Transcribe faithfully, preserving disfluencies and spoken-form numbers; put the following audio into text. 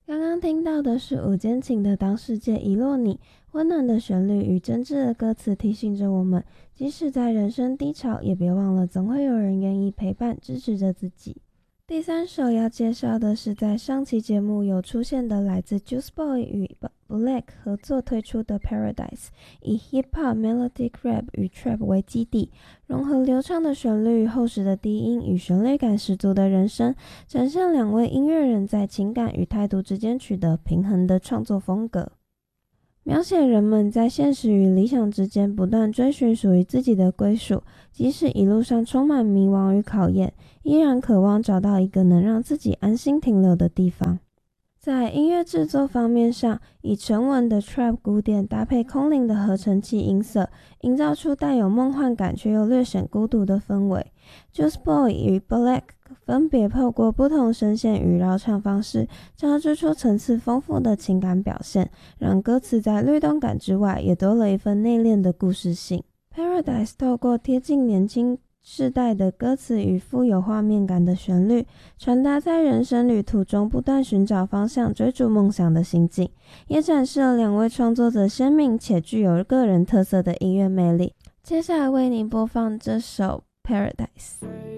刚刚听到的是五间情的《当世界遗落你》，温暖的旋律与真挚的歌词提醒着我们，即使在人生低潮，也别忘了总会有人愿意陪伴支持着自己。第三首要介绍的是在上期节目有出现的来自 Juice boy 与 Black 合作推出的 Paradise， 以 Hip Hop Melodic Rap 与 Trap 为基底，融合流畅的旋律、厚实的低音与旋律感十足的人声，展现两位音乐人在情感与态度之间取得平衡的创作风格，描写人们在现实与理想之间不断追寻属于自己的归属，即使一路上充满迷惘与考验，依然渴望找到一个能让自己安心停留的地方。在音乐制作方面上，以沉稳的 Trap 鼓点搭配空灵的合成器音色，营造出带有梦幻感却又略显孤独的氛围。Juice boy 与 Black 分别透过不同声线与绕唱方式，交织出层次丰富的情感表现，让歌词在律动感之外，也多了一份内敛的故事性。Paradise 透过贴近年轻世代的歌词与富有画面感的旋律，传达在人生旅途中不断寻找方向、追逐梦想的心境，也展示了两位创作者鲜明且具有个人特色的音乐魅力。接下来为您播放这首 Paradise。